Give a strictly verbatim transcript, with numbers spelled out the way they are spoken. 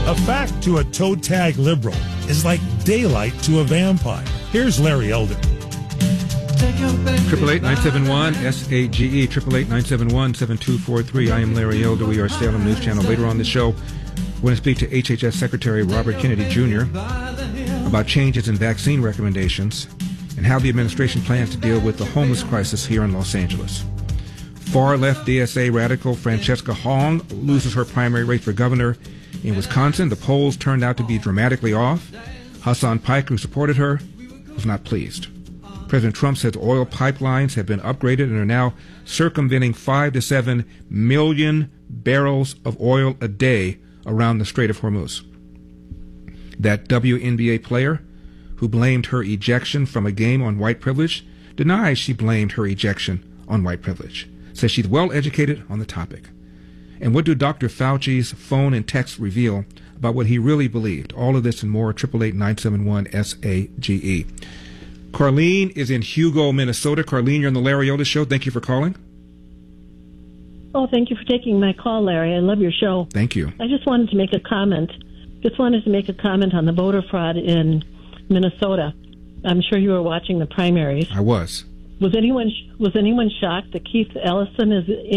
A fact to a toe tag liberal is like daylight to a vampire. Here's Larry Elder. Triple eight nine seven one S A G E triple eight nine seven one seven two four three. I am Larry Elder. We are Salem News Channel. Later on the show, we're going to speak to H H S Secretary Robert Kennedy Junior about changes in vaccine recommendations and how the administration plans to deal with the homeless crisis here in Los Angeles. Far-left D S A radical Francesca Hong loses her primary race for governor in Wisconsin. The polls turned out to be dramatically off. Hassan Pike, who supported her, was not pleased. President Trump says oil pipelines have been upgraded and are now circumventing five to seven million barrels of oil a day around the Strait of Hormuz. That W N B A player who blamed her ejection from a game on white privilege denies she blamed her ejection on white privilege. Says she's well educated on the topic. And what do Doctor Fauci's phone and text reveal about what he really believed? All of this and more. Triple eight nine seven one S A G E. Carlene is in Hugo, Minnesota. Carlene, you're on the Larry Elder Show. Thank you for calling. Oh, thank you for taking my call, Larry. I love your show. Thank you. I just wanted to make a comment. Just wanted to make a comment on the voter fraud in Minnesota. I'm sure you were watching the primaries. I was. Was anyone was anyone shocked that Keith Ellison is